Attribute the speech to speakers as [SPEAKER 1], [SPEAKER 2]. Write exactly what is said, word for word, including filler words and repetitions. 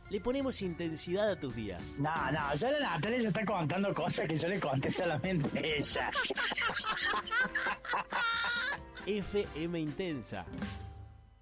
[SPEAKER 1] Le ponemos intensidad a tus días.
[SPEAKER 2] No, no, ya la Natalia ya está contando cosas que yo le conté solamente a ella.
[SPEAKER 1] F M Intensa.